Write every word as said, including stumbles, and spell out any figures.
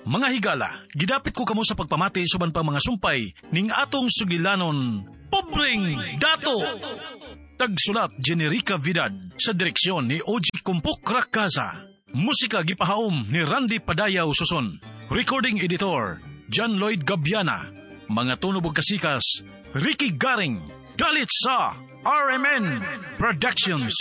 Mga higala, gidapit ko kamo sa pagpamati suban pang mga sumpay ning atong sugilanon, Pobreng Dato! Tagsulat Generica Vidad sa direksyon ni O G Kumpok Rakaza. Musika gipahaom ni Randy Padayaw Suson. Recording editor John Lloyd Gabiana. Mga tunog ug kasikas Ricky Garing. Dalit sa R M N Productions.